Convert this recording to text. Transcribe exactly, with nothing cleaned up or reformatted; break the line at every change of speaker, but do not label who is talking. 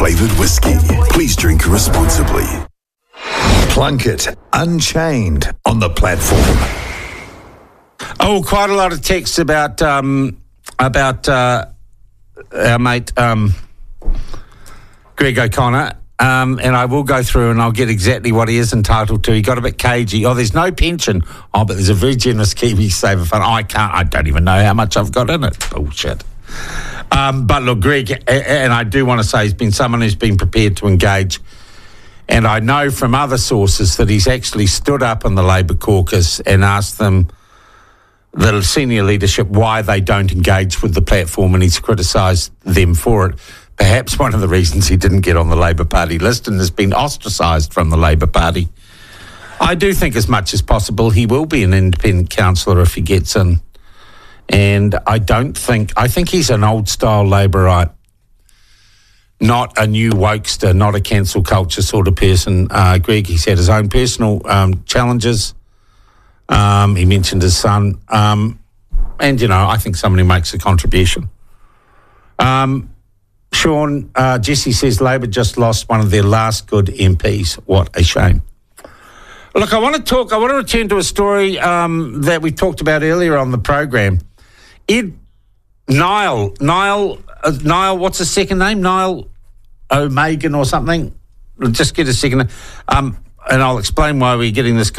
flavoured whiskey. Please drink responsibly. Plunkett Unchained on the platform.
Oh, quite a lot of texts about um, about uh, our mate um, Greg O'Connor, um, and I will go through and I'll get exactly what he is entitled to. He got a bit cagey. Oh, there's no pension. Oh, but there's a very generous KiwiSaver fund. Oh, I can't. I don't even know how much I've got in it. Bullshit. Um, but look, Greg, and I do want to say he's been someone who's been prepared to engage. And I know from other sources that he's actually stood up in the Labour caucus and asked them, the senior leadership, why they don't engage with the platform, and he's criticised them for it. Perhaps one of the reasons he didn't get on the Labour Party list and has been ostracised from the Labour Party. I do think as much as possible he will be an independent councillor if he gets in. And I don't think, I think he's an old-style Labourite, not a new wokester, not a cancel culture sort of person. Uh, Greg, he's had his own personal um, challenges. Um, he mentioned his son. Um, and, you know, I think somebody makes a contribution. Um, Sean, uh, Jesse says Labor just lost one of their last good M Ps. What a shame. Look, I want to talk, I want to return to a story um, that we talked about earlier on the program. Ed, Niall, Niall, uh, Niall, what's his second name? Niall O'Megan or something? Just get a second. Um, and I'll explain why we're getting this